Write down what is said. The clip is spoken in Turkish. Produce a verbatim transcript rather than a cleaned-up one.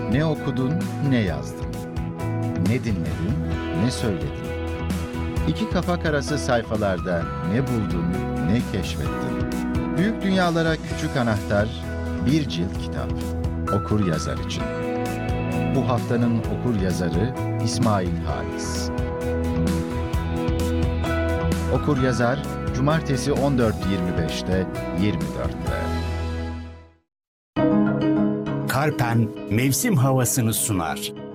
Ne okudun, ne yazdın. Ne dinledin, ne söyledin. İki kapak arası sayfalarda ne buldun, ne keşfettin. Büyük dünyalara küçük anahtar, bir cilt kitap. Okur yazar için. Bu haftanın okur yazarı İsmail Halis. Okur yazar, Cumartesi on dört yirmi beşte yirmi dörtte. Karpen mevsim havasını sunar.